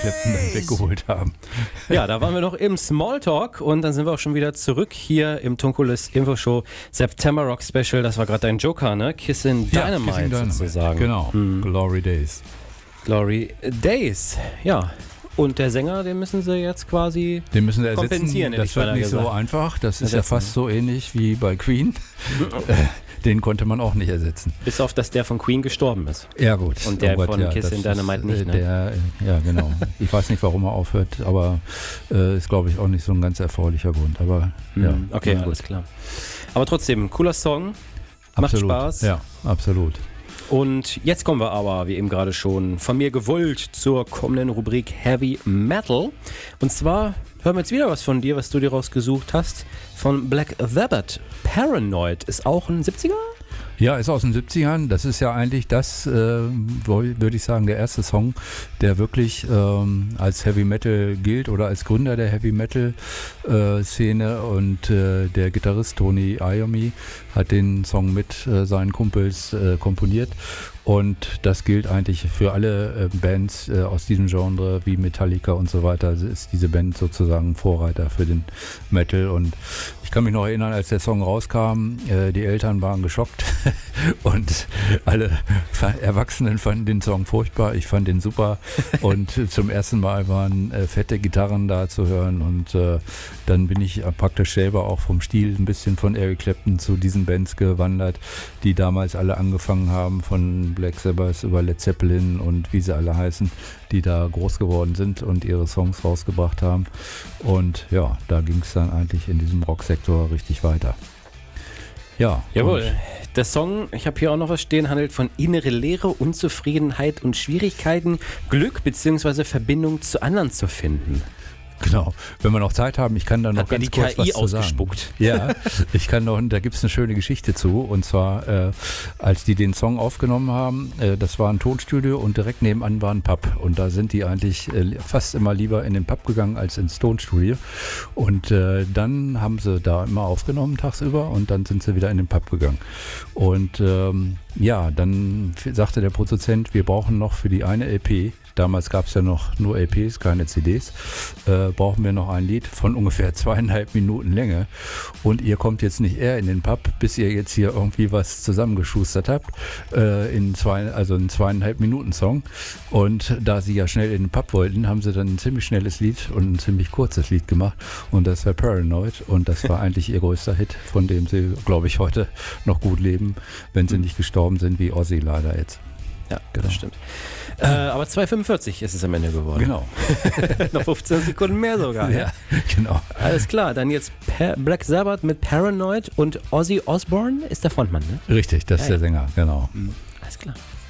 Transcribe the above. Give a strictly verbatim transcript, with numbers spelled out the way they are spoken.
Clapton dann weggeholt haben. Ja, da waren wir noch im Smalltalk und dann sind wir auch schon wieder zurück hier im Tunkulis Infoshow September Rock Special. Das war gerade dein Joker, ne? Kissin' Dynamite, ja, Kissin' Dynamite sozusagen. Genau, hm. Glory Days. Glory Days, ja. Und der Sänger, den müssen sie jetzt quasi den müssen sie kompensieren. Das wird nicht gesagt. so einfach. Das ist ersetzen. ja fast so ähnlich wie bei Queen. Den konnte man auch nicht ersetzen. Bis auf, dass der von Queen gestorben ist. Ja gut. Und der oh Gott, von ja, Kissin' Dynamite nicht, ne? Der, ja, genau. Ich weiß nicht, warum er aufhört, aber äh, ist, glaube ich, auch nicht so ein ganz erfreulicher Grund. Aber mhm. ja. Okay, ja, alles klar. Aber trotzdem, cooler Song. Absolut. Macht Spaß. Ja, absolut. Und jetzt kommen wir aber, wie eben gerade schon, von mir gewollt zur kommenden Rubrik Heavy Metal. Und zwar hören wir jetzt wieder was von dir, was du dir rausgesucht hast, von Black Sabbath. Paranoid ist auch ein siebziger? Ja, ist aus den siebzigern. Das ist ja eigentlich das, äh, würde ich sagen, der erste Song, der wirklich ähm, als Heavy Metal gilt oder als Gründer der Heavy Metal äh, Szene. Und äh, der Gitarrist Tony Iommi hat den Song mit äh, seinen Kumpels äh, komponiert. Und das gilt eigentlich für alle äh, Bands äh, aus diesem Genre wie Metallica und so weiter. Ist diese Band sozusagen Vorreiter für den Metal. Und ich kann mich noch erinnern, als der Song rauskam, äh, die Eltern waren geschockt und alle Erwachsenen fanden den Song furchtbar. Ich fand den super. Und zum ersten Mal waren äh, fette Gitarren da zu hören. Und äh, dann bin ich äh, praktisch selber auch vom Stil ein bisschen von Eric Clapton zu diesen Bands gewandert, die damals alle angefangen haben, von Black Sabbath über Led Zeppelin und wie sie alle heißen, die da groß geworden sind und ihre Songs rausgebracht haben. Und ja, da ging es dann eigentlich in diesem Rocksektor richtig weiter. Ja. Jawohl. Der Song, ich habe hier auch noch was stehen, handelt von innere Leere, Unzufriedenheit und Schwierigkeiten, Glück bzw. Verbindung zu anderen zu finden. Genau, wenn wir noch Zeit haben, ich kann da noch Hat ganz die kurz K I was zu sagen. ausgespuckt. Ja, ich kann noch, da gibt es eine schöne Geschichte zu, und zwar, äh, als die den Song aufgenommen haben, äh, das war ein Tonstudio und direkt nebenan war ein Pub, und da sind die eigentlich äh, fast immer lieber in den Pub gegangen als ins Tonstudio, und äh, dann haben sie da immer aufgenommen tagsüber und dann sind sie wieder in den Pub gegangen, und ähm, ja, dann sagte der Produzent, wir brauchen noch für die eine L P, damals gab es ja noch nur L Ps, keine C Ds, äh, brauchen wir noch ein Lied von ungefähr zweieinhalb Minuten Länge, und ihr kommt jetzt nicht eher in den Pub, bis ihr jetzt hier irgendwie was zusammengeschustert habt, äh, in zwei, also einen zweieinhalb Minuten Song, und da sie ja schnell in den Pub wollten, haben sie dann ein ziemlich schnelles Lied und ein ziemlich kurzes Lied gemacht, und das war Paranoid, und das war eigentlich ihr größter Hit, von dem sie, glaube ich, heute noch gut leben, wenn sie nicht gestorben sind wie Ozzy leider jetzt. Ja, genau. Das stimmt. Äh, aber zwei fünfundvierzig ist es am Ende geworden. Genau. Noch fünfzehn Sekunden mehr sogar. Ja, ja, genau. Alles klar, dann jetzt pa- Black Sabbath mit Paranoid, und Ozzy Osbourne ist der Frontmann, ne? Richtig, das ja, ist der ja. Sänger, genau. Mhm. Alles klar.